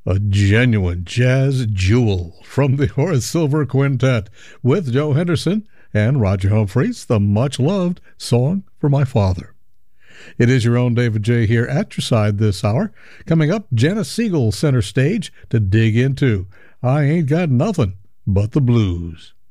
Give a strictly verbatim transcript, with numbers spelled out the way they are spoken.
A genuine jazz jewel from the Horace Silver Quintet with Joe Henderson and Roger Humphreys, the much-loved Song for My Father. It is your own David J. here at your side this hour. Coming up, Janice Siegel center stage to dig into I Ain't Got Nothing But the Blues.